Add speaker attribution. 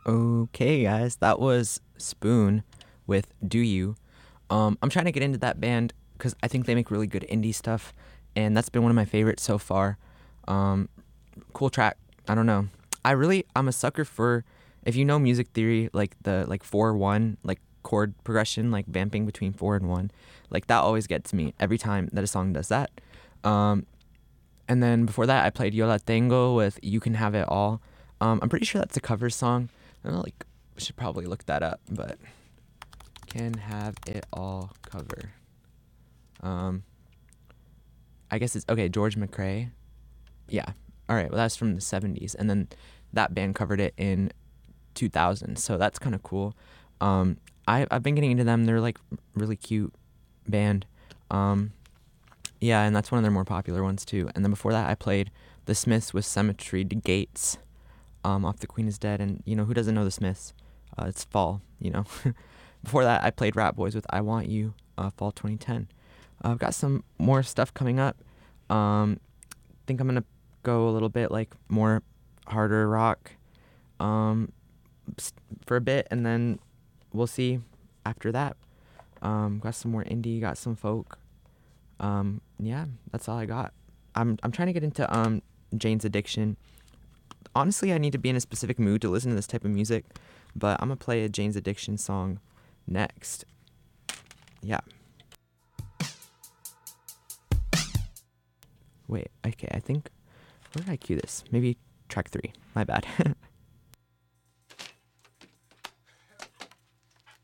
Speaker 1: Okay, guys, that was Spoon with Do You. I'm trying to get into that band because I think they make really good indie stuff, and that's been one of my favorites so far. Um, cool track. I don't know. I'm a sucker for if you know music theory, like the 4-1 like chord progression, like vamping between 4 and 1, like that always gets me every time that a song does that. Um, and then before that, I played Yo La Tengo with You Can Have It All. I'm pretty sure that's a cover song. I don't know, like, should probably look that up, but Can Have It All cover. Um, I guess it's okay. George McRae. Yeah. All right. Well, that's from the 70s, and then that band covered it in 2000. So that's kind of cool. Um, I've been getting into them. They're like really cute band. Um, yeah, and that's one of their more popular ones too. And then before that, I played The Smiths with Cemetery to Gates, off The Queen is Dead. And who doesn't know The Smiths? It's fall. Before that, I played Rat Boys with I Want You, fall 2010. I've got some more stuff coming up. Think I'm gonna go a little bit like more harder rock, um, for a bit, and then we'll see after that. Got some more indie, got some folk. Yeah, that's all I got. I'm trying to get into Jane's Addiction. Honestly, I need to be in a specific mood to listen to this type of music, but I'm gonna play a Jane's Addiction song next. Yeah. Wait. Okay. I think where did I cue this? Maybe track 3. My bad.